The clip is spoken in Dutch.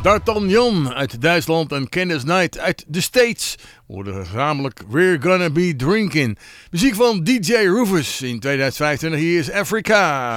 D'Artagnan uit Duitsland en Candice Night uit de States worden gezamenlijk We're Gonna Be Drinking. Muziek van DJ Rufus in 2025. Hier is Africa.